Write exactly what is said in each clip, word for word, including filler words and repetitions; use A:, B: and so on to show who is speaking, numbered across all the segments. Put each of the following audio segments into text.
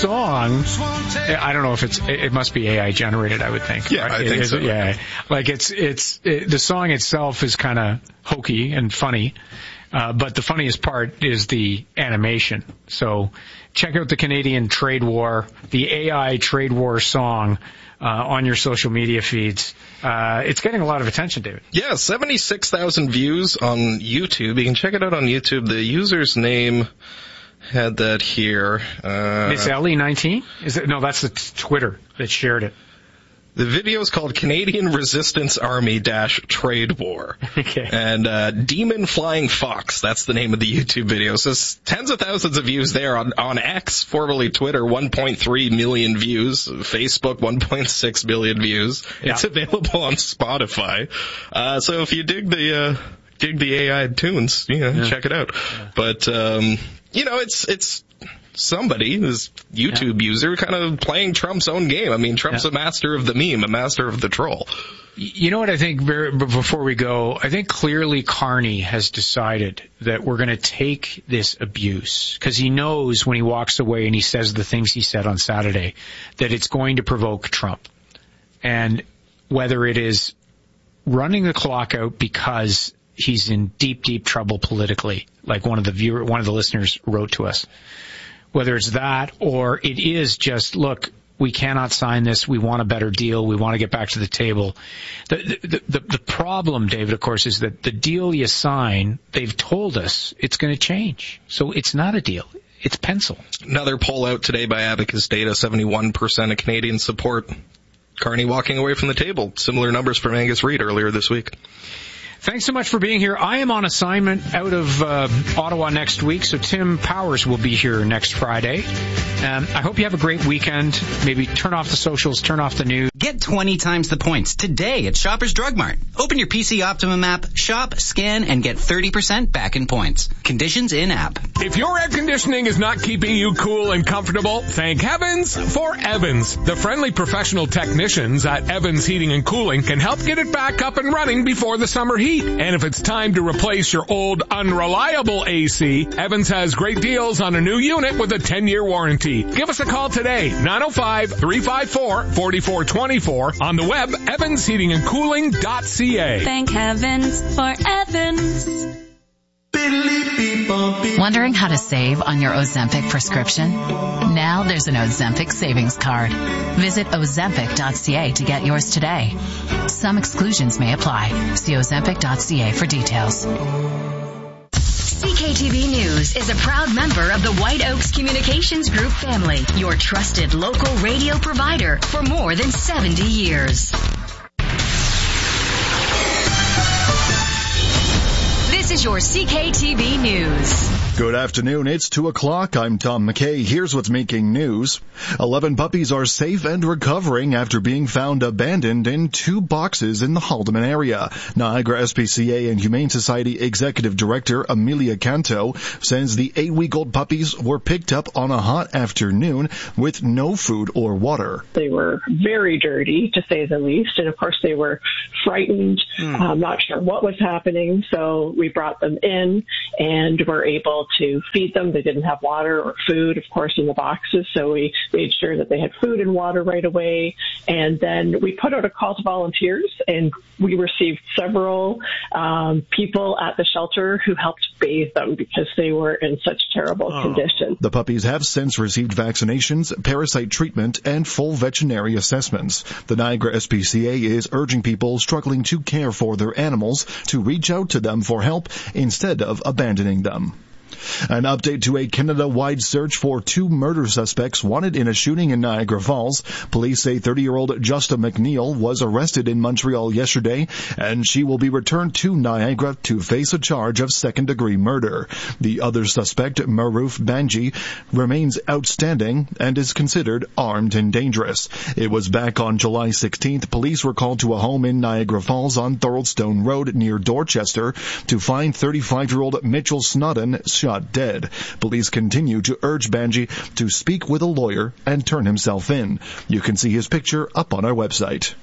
A: song, I don't know if it's, it must be A I generated, I would think.
B: Yeah,
A: right?
B: I think
A: is,
B: so.
A: Yeah. Like it's, it's, it, the song itself is kind of hokey and funny. Uh, but the funniest part is the animation. So check out the Canadian Trade War, the A I Trade War song, uh, on your social media feeds. Uh, it's getting a lot of attention, David.
B: Yeah, seventy-six thousand views on YouTube. You can check it out on YouTube. The user's name had that here. Uh,
A: Miss Ellie nineteen? Is it? No, that's the t- Twitter that shared it.
B: The video is called Canadian Resistance Army dash Trade War.
A: Okay.
B: And uh, Demon Flying Fox, that's the name of the YouTube video. So tens of thousands of views there on, on X, formerly Twitter, one point three million views. Facebook, one point six million views.
A: Yeah.
B: It's available on Spotify. Uh, so if you dig the, uh, dig the A I tunes, you know, yeah. check it out. Yeah. But, um, you know, it's, it's, somebody, this YouTube yeah. user, kind of playing Trump's own game. I mean, Trump's yeah. a master of the meme, a master of the troll.
A: You know what I think, very, before we go, I think clearly Carney has decided that we're going to take this abuse, because he knows when he walks away and he says the things he said on Saturday, that it's going to provoke Trump. And whether it is running the clock out because he's in deep, deep trouble politically, like one of the viewer, one of the listeners wrote to us, whether it's that or it is just, look, we cannot sign this. We want a better deal. We want to get back to the table. The, the, the, the problem, David, of course, is that the deal you sign, they've told us it's going to change. So it's not a deal. It's pencil.
B: Another poll out today by Abacus Data, seventy-one percent of Canadians support Carney walking away from the table. Similar numbers from Angus Reid earlier this week.
A: Thanks so much for being here. I am on assignment out of uh, Ottawa next week, so Tim Powers will be here next Friday. Um, I hope you have a great weekend. Maybe turn off the socials, turn off the news.
C: Get twenty times the points today at Shoppers Drug Mart. Open your P C Optimum app, shop, scan, and get thirty percent back in points. Conditions in-app.
D: If your air conditioning is not keeping you cool and comfortable, thank heavens for Evans. The friendly professional technicians at Evans Heating and Cooling can help get it back up and running before the summer heat. And if it's time to replace your old, unreliable A C, Evans has great deals on a new unit with a ten-year warranty. Give us a call today, nine oh five, three five four, four four two four, on the web, evans heating and cooling dot c a.
E: Thank heavens for Evans.
F: Wondering how to save on your Ozempic prescription? Now there's an Ozempic savings card. Visit ozempic dot c a to get yours today. Some exclusions may apply. See ozempic dot c a for details.
G: C K T V News is a proud member of the White Oaks Communications Group family, your trusted local radio provider for more than seventy years. This is your C K T V News.
H: Good afternoon. It's two o'clock. I'm Tom McKay. Here's what's making news. Eleven puppies are safe and recovering after being found abandoned in two boxes in the Haldeman area. Niagara S P C A and Humane Society Executive Director Amelia Canto says the eight-week-old puppies were picked up on a hot afternoon with no food or water.
I: They were very dirty, to say the least, and of course they were frightened, mm. um, not sure what was happening, so we brought them in and were able to feed them. They didn't have water or food, of course, in the boxes, so we made sure that they had food and water right away. And then we put out a call to volunteers, and we received several um, people at the shelter who helped bathe them because they were in such terrible oh. condition.
H: The puppies have since received vaccinations, parasite treatment, and full veterinary assessments. The Niagara S P C A is urging people struggling to care for their animals to reach out to them for help instead of abandoning them. An update to a Canada-wide search for two murder suspects wanted in a shooting in Niagara Falls. Police say thirty-year-old Justa McNeil was arrested in Montreal yesterday, and she will be returned to Niagara to face a charge of second-degree murder. The other suspect, Maruf Banji, remains outstanding and is considered armed and dangerous. It was back on July sixteenth. Police were called to a home in Niagara Falls on Thoroldstone Road near Dorchester to find thirty-five-year-old Mitchell Snodden shot dead. Police continue to urge Banji to speak with a lawyer and turn himself in. You can see his picture up on our website.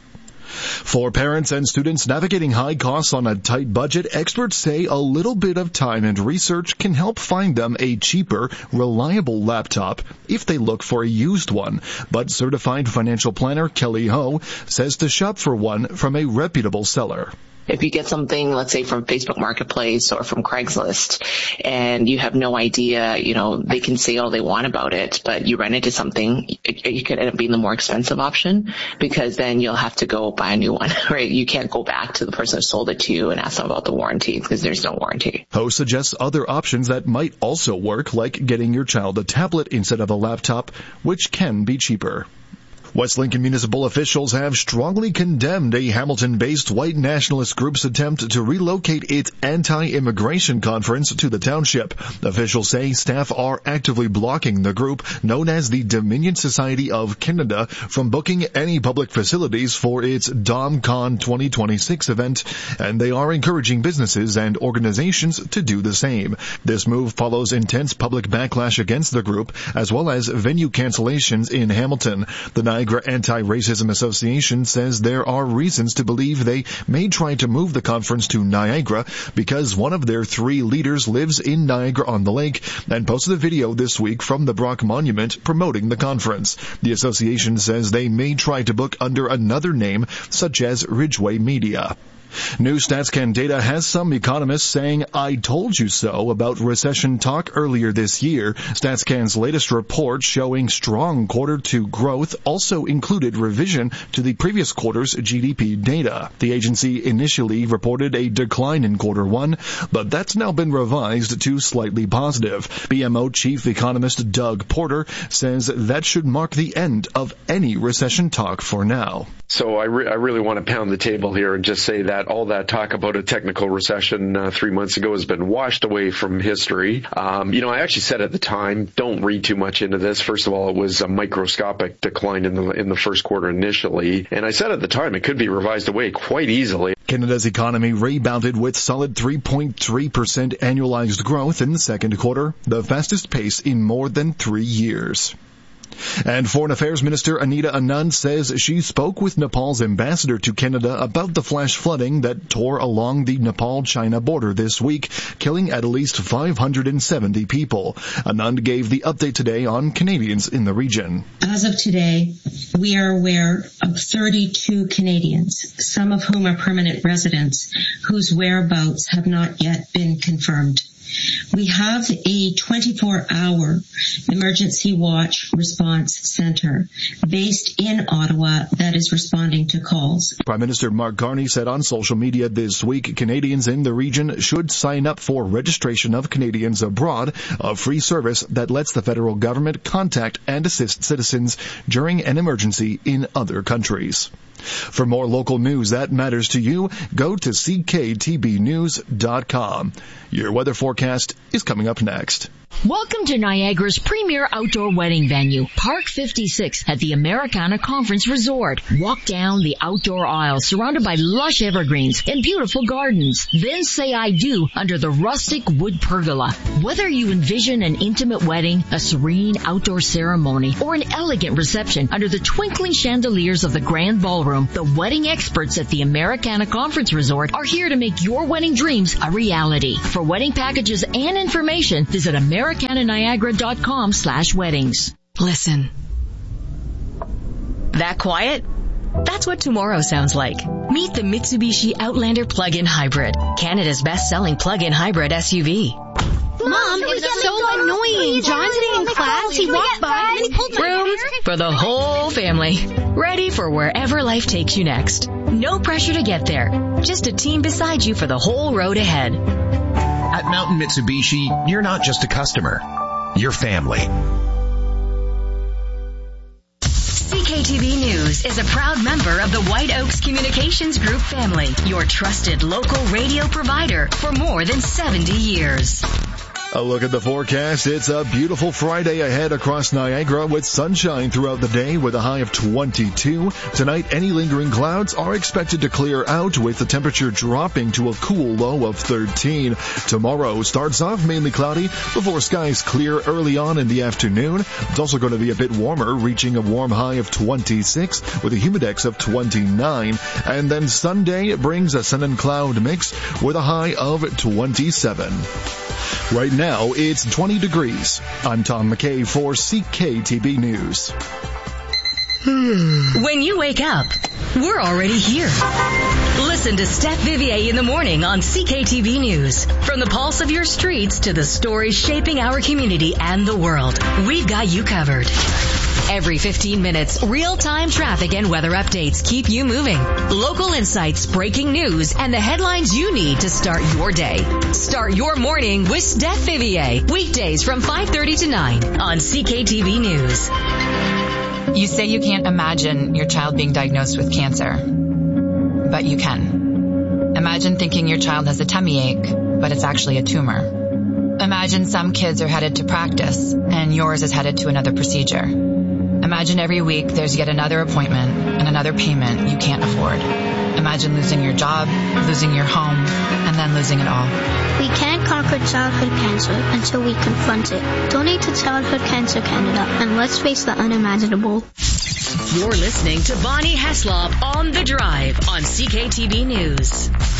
H: For parents and students navigating high costs on a tight budget, experts say a little bit of time and research can help find them a cheaper, reliable laptop if they look for a used one. But certified financial planner Kelly Ho says to shop for one from a reputable seller.
J: If you get something, let's say from Facebook Marketplace or from Craigslist, and you have no idea, you know, they can say all they want about it, but you run into something, you could end up being the more expensive option, because then you'll have to go buy a new one, right? You can't go back to the person who sold it to you and ask them about the warranty, because there's no warranty.
H: Ho suggests other options that might also work, like getting your child a tablet instead of a laptop, which can be cheaper. West Lincoln municipal officials have strongly condemned a Hamilton-based white nationalist group's attempt to relocate its anti-immigration conference to the township. Officials say staff are actively blocking the group, known as the Dominion Society of Canada, from booking any public facilities for its DomCon twenty twenty-six event, and they are encouraging businesses and organizations to do the same. This move follows intense public backlash against the group, as well as venue cancellations in Hamilton. The Niagara Anti-Racism Association says there are reasons to believe they may try to move the conference to Niagara because one of their three leaders lives in Niagara-on-the-Lake and posted a video this week from the Brock Monument promoting the conference. The association says they may try to book under another name, such as Ridgeway Media. New StatsCan data has some economists saying, "I told you so," about recession talk earlier this year. StatsCan's latest report showing strong quarter two growth also included revision to the previous quarter's G D P data. The agency initially reported a decline in quarter one, but that's now been revised to slightly positive. B M O chief economist Doug Porter says that should mark the end of any recession talk for now.
K: So I, re- I really want to pound the table here and just say that all that talk about a technical recession uh, three months ago has been washed away from history. Um, you know, I actually said at the time, don't read too much into this. First of all, it was a microscopic decline in the in the first quarter initially. And I said at the time it could be revised away quite easily.
H: Canada's economy rebounded with solid three point three percent annualized growth in the second quarter, the fastest pace in more than three years. And Foreign Affairs Minister Anita Anand says she spoke with Nepal's ambassador to Canada about the flash flooding that tore along the Nepal-China border this week, killing at least five hundred seventy people. Anand gave the update today on Canadians in the region.
L: As of today, we are aware of thirty-two Canadians, some of whom are permanent residents, whose whereabouts have not yet been confirmed. We have a twenty-four hour emergency watch response center based in Ottawa that is responding to calls.
H: Prime Minister Mark Carney said on social media this week Canadians in the region should sign up for registration of Canadians abroad, a free service that lets the federal government contact and assist citizens during an emergency in other countries. For more local news that matters to you, go to c k t b news dot com. Your weather forecast is coming up next.
M: Welcome to Niagara's premier outdoor wedding venue, Park fifty-six at the Americana Conference Resort. Walk down the outdoor aisle surrounded by lush evergreens and beautiful gardens. Then say I do under the rustic wood pergola. Whether you envision an intimate wedding, a serene outdoor ceremony, or an elegant reception under the twinkling chandeliers of the grand ballroom, the wedding experts at the Americana Conference Resort are here to make your wedding dreams a reality. For wedding packages and information, visit Americana Niagara dot com slash weddings.
F: Listen.
M: That quiet? That's what tomorrow sounds like. Meet the Mitsubishi Outlander Plug-in Hybrid, Canada's best-selling plug-in hybrid S U V.
N: Mom, it was so annoying. John sitting in class, he walked by and he pulled my hair.
M: Room for the whole family. Ready for wherever life takes you next. No pressure to get there. Just a team beside you for the whole road ahead.
O: At Mountain Mitsubishi, you're not just a customer. You're family.
G: C K T V News is a proud member of the White Oaks Communications Group family, your trusted local radio provider for more than seventy years.
H: A look at the forecast. It's a beautiful Friday ahead across Niagara with sunshine throughout the day with a high of twenty-two. Tonight, any lingering clouds are expected to clear out with the temperature dropping to a cool low of thirteen. Tomorrow starts off mainly cloudy before skies clear early on in the afternoon. It's also going to be a bit warmer, reaching a warm high of twenty-six with a humidex of twenty-nine. And then Sunday brings a sun and cloud mix with a high of twenty-seven. Right now, it's twenty degrees. I'm Tom McKay for C K T B News.
G: When you wake up, we're already here. Listen to Steph Vivier in the morning on C K T V News. From the pulse of your streets to the stories shaping our community and the world, we've got you covered. Every fifteen minutes, real-time traffic and weather updates keep you moving. Local insights, breaking news, and the headlines you need to start your day. Start your morning with Steph Vivier. Weekdays from five thirty to nine on C K T V News.
P: You say you can't imagine your child being diagnosed with cancer, but you can. Imagine thinking your child has a tummy ache, but it's actually a tumor. Imagine some kids are headed to practice, and yours is headed to another procedure. Imagine every week there's yet another appointment and another payment you can't afford. Imagine losing your job, losing your home, and then losing it all.
Q: We can't conquer childhood cancer until we confront it. Donate to Childhood Cancer Canada, and let's face the unimaginable.
G: You're listening to Bonnie Heslop on The Drive on C K T V News.